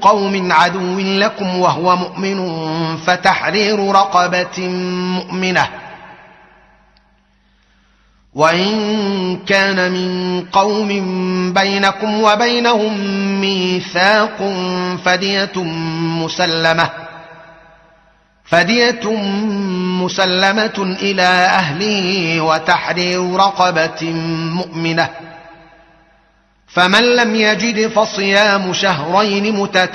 قوم عدو لكم وهو مؤمن فتحرير رقبة مؤمنة، وإن كان من قوم بينكم وبينهم ميثاق فدية مسلمة إلى أهله وتحرير رقبة مؤمنة، فمن لم يجد فصيام شهرين متتابعين